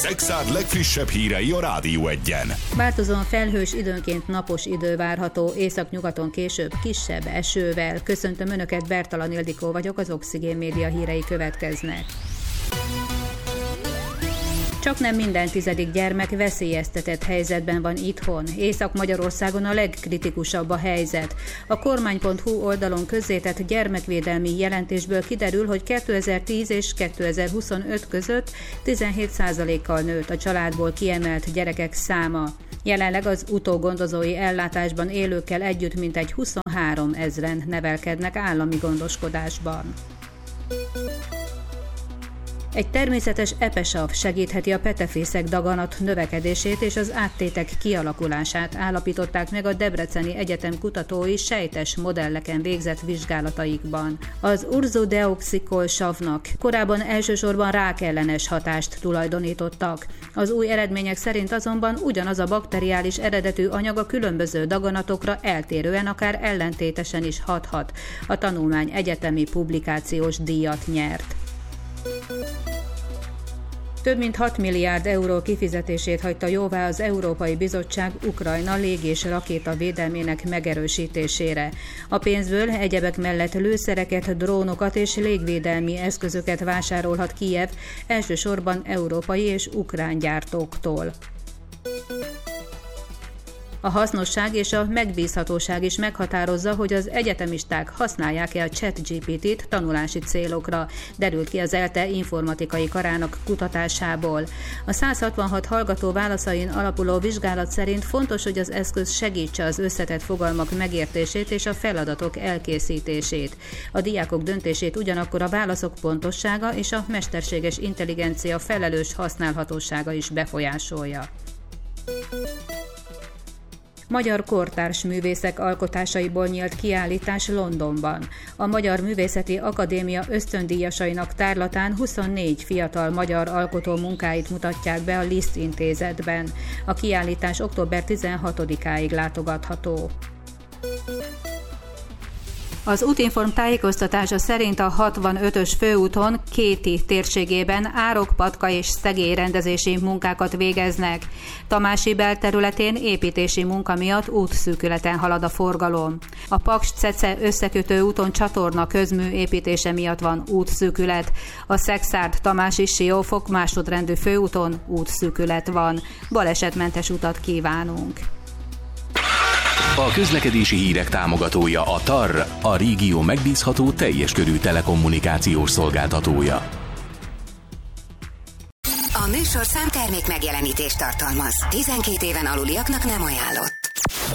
Szekszárd legfrissebb hírei a Rádió Egyen. Változóan felhős, időnként napos idő várható, északnyugaton később kisebb esővel. Köszöntöm Önöket, Bertalan Ildikó vagyok, az Oxigén Média hírei következnek. Csaknem minden 10. gyermek veszélyeztetett helyzetben van itthon. Észak-Magyarországon a legkritikusabb a helyzet. A kormány.hu oldalon közzétett gyermekvédelmi jelentésből kiderül, hogy 2010 és 2025 között 17%-kal nőtt a családból kiemelt gyerekek száma. Jelenleg az utógondozói ellátásban élőkkel együtt mintegy 23 000-en nevelkednek állami gondoskodásban. Egy természetes epesav segítheti a petefészek daganat növekedését és az áttétek kialakulását, állapították meg a Debreceni Egyetem kutatói sejtes modelleken végzett vizsgálataikban. Az ursodeoxychol-savnak korábban elsősorban rákellenes hatást tulajdonítottak. Az új eredmények szerint azonban ugyanaz a bakteriális eredetű anyag a különböző daganatokra eltérően, akár ellentétesen is hathat. A tanulmány egyetemi publikációs díjat nyert. Több mint 6 milliárd euró kifizetését hagyta jóvá az Európai Bizottság Ukrajna lég- és rakétavédelmének megerősítésére. A pénzből egyebek mellett lőszereket, drónokat és légvédelmi eszközöket vásárolhat Kijev, elsősorban európai és ukrán gyártóktól. A hasznosság és a megbízhatóság is meghatározza, hogy az egyetemisták használják-e a ChatGPT-t tanulási célokra, derült ki az ELTE informatikai karának kutatásából. A 166 hallgató válaszain alapuló vizsgálat szerint fontos, hogy az eszköz segítse az összetett fogalmak megértését és a feladatok elkészítését. A diákok döntését ugyanakkor a válaszok pontossága és a mesterséges intelligencia felelős használhatósága is befolyásolja. Magyar kortárs művészek alkotásaiból nyílt kiállítás Londonban. A Magyar Művészeti Akadémia ösztöndíjasainak tárlatán 24 fiatal magyar alkotó munkáit mutatják be a Liszt intézetben. A kiállítás október 16-áig látogatható. Az Útinform tájékoztatása szerint a 65-ös főúton Kéti térségében árok-patka és szegély rendezési munkákat végeznek. Tamási belterületén építési munka miatt útszűkületen halad a forgalom. A Paks-Cece összekötő úton csatorna közmű építése miatt van útszűkület. A Szekszárd-Tamási-Siófok másodrendű főúton útszűkület van. Balesetmentes utat kívánunk! A közlekedési hírek támogatója a TAR, a régió megbízható teljes körű telekommunikációs szolgáltatója. A műsorszám termék megjelenítést tartalmaz. 12 éven aluliaknak nem ajánlott.